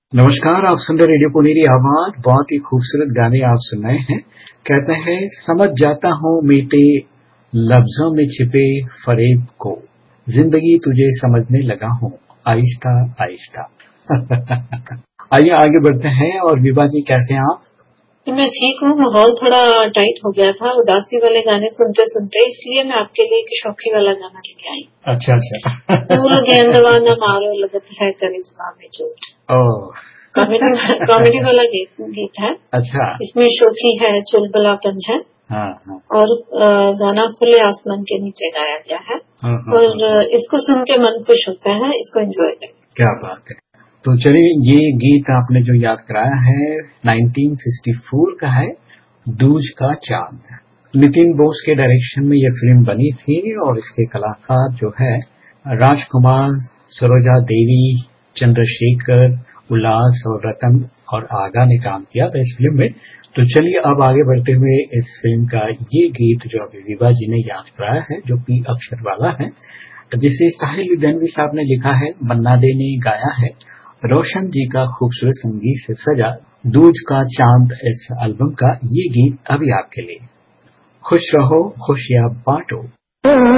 नमस्कार, आप सुन रहे रेडियो पुनेरी आवाज। बहुत ही खूबसूरत गाने आप सुन रहे हैं। कहते हैं समझ जाता हूँ मीठे लफ्जों में छिपे फरेब को, जिंदगी तुझे समझने लगा हूँ आहिस्ता आहिस्ता। आइए आगे बढ़ते हैं। और विभा जी कैसे हैं आप? तो मैं ठीक हूँ। माहौल थोड़ा टाइट हो गया था उदासी वाले गाने सुनते सुनते, इसलिए मैं आपके लिए एक शौकी वाला गाना लेके आई। अच्छा। फूल गेंदवा न मारो लगत है करिश्मा में चोट। कॉमेडी वाला गीत है। अच्छा। इसमें शोखी है, चुलबुलापन है। हाँ। और गाना खुले आसमान के नीचे गाया गया है। और इसको सुन के मन खुश होता है। इसको एंजॉय करें। क्या बात है। तो चलिए, ये गीत आपने जो याद कराया है 1964 का है, दूज का चांद। नितिन बोस के डायरेक्शन में यह फिल्म बनी थी और इसके कलाकार जो है राजकुमार, सरोजा देवी, चंद्रशेखर, उल्लास और रतन और आगा ने काम किया था इस फिल्म में। तो चलिए अब आगे बढ़ते हुए इस फिल्म का ये गीत जो अभी विभा जी ने याद कराया है, जो पी अक्षर वाला है, जिसे साहिल लुधियानवी साहब ने लिखा है, मन्ना डे ने गाया है, रोशन जी का खूबसूरत संगीत से सजा दूज का चांद इस एल्बम का ये गीत अभी आपके लिए। खुश रहो खुशियां बांटो।